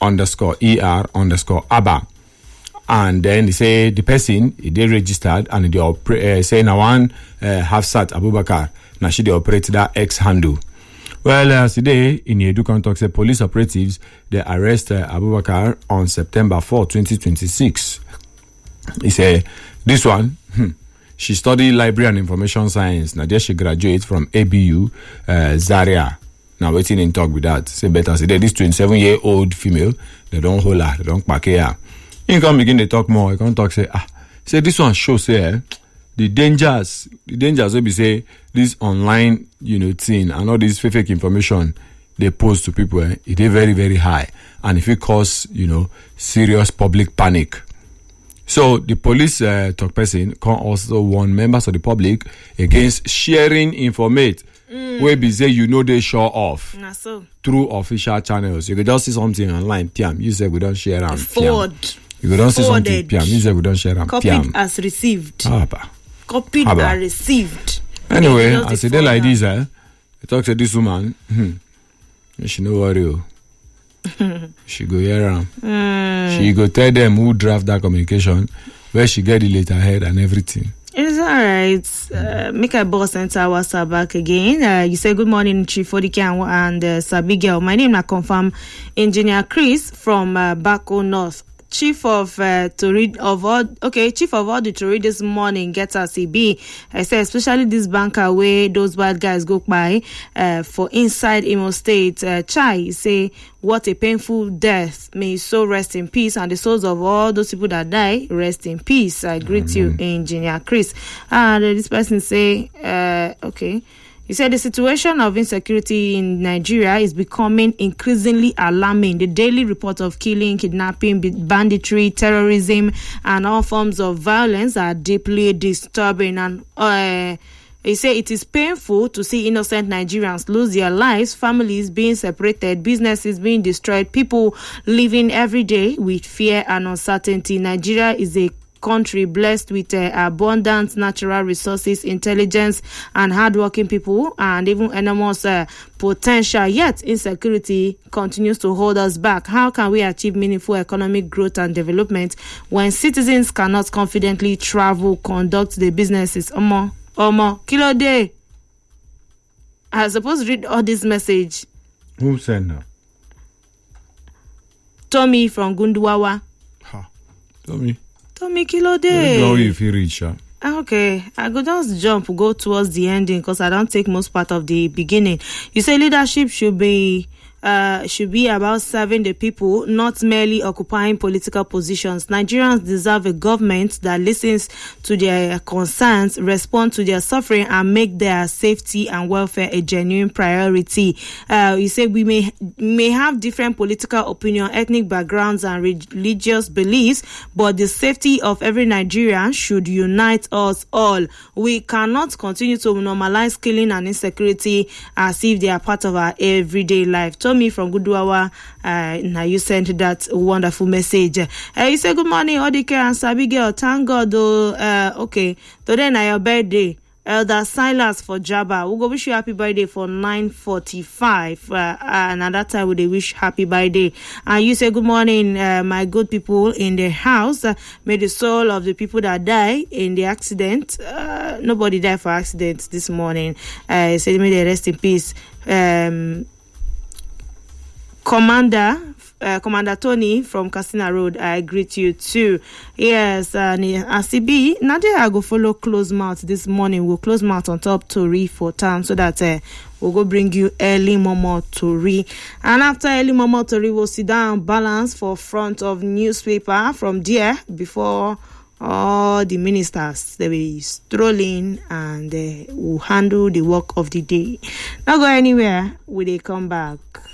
underscore ER underscore ABBA. And then they say the person, they registered and they say now one Hafsat Abubakar. Now she they operate that X handle. Well, today in Educan Talk, say police operatives, they arrest Abubakar on September 4, 2026. He say this one, she studied library and information science. Now there she graduates from ABU Zaria. Now waiting in talk with that. Say better say this 27-year-old female, they don't hold her, they don't pack her. You can begin to talk more. You can talk say say this one shows the dangers will be say this online thing and all this fake information they post to people. It is very very high, and if it cause serious public panic. So the police talk person can also warn members of the public against sharing information where be say they show off through official channels. You could just see something online, you say we don't share them. Forward. You could just see something, you say we don't share them. Copied as received. Copied and received. Anyway, I say they like this, I talk to this woman. She no worry. She go hear them. She go tell them who draft that communication, where she get the letterhead and everything. It's alright. Make a boss enter WhatsApp back again. You say good morning, Chief Odike and Sabi Girl. My name is confirm Engineer Chris from Bako North. Chief of Chief of all the Tori this morning gets us CB. I say especially this banker where those bad guys go by for inside Imo State. Chai say what a painful death. May his soul rest in peace, and the souls of all those people that die rest in peace. I greet you, Engineer Chris. And this person say okay. He said the situation of insecurity in Nigeria is becoming increasingly alarming. The daily report of killing, kidnapping, banditry, terrorism, and all forms of violence are deeply disturbing. And he said it is painful to see innocent Nigerians lose their lives, families being separated, businesses being destroyed, people living every day with fear and uncertainty. Nigeria is a country blessed with abundant natural resources, intelligence, and hardworking people, and even enormous potential. Yet insecurity continues to hold us back. How can we achieve meaningful economic growth and development when citizens cannot confidently travel, conduct their businesses? Omo, kilo day. I supposed to read all this message. Who sent her? Tommy from Gunduwawa. Tommy Kilo Day. Know if you reach her. Okay, I go just go towards the ending because I don't take most part of the beginning. You say leadership should be about serving the people, not merely occupying political positions. Nigerians deserve a government that listens to their concerns, respond to their suffering, and make their safety and welfare a genuine priority. You say we may have different political opinion, ethnic backgrounds, and religious beliefs, but the safety of every Nigerian should unite us all. We cannot continue to normalize killing and insecurity as if they are part of our everyday life. Me from Guduawa, now you sent that wonderful message. You say good morning, Odike and Sabi Girl. Thank God, okay. Today na your birthday. Elder Silas for Jabba. We'll go wish you happy birthday for 9:45. And at that time, we wish happy birthday. And you say good morning, my good people in the house. May the soul of the people that die in the accident. Nobody died for accidents this morning. Say may they rest in peace. Commander Tony from Casina Road, I greet you too. Yes, ACB, Nadia, I go follow close mouth this morning. We'll close mouth on top Tori for time so that we'll go bring you early Momo Tori. And after early Momo Tori, we'll sit down balance for front of newspaper from there before all the ministers. They will be strolling and will handle the work of the day. Not go anywhere. Will they come back?